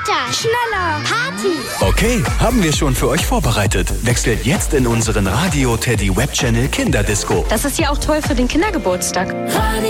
Weiter! Schneller! Party! Okay, haben wir schon für euch vorbereitet. Wechselt jetzt in unseren Radio Teddy Webchannel Kinderdisco. Das ist ja auch toll für den Kindergeburtstag. Radio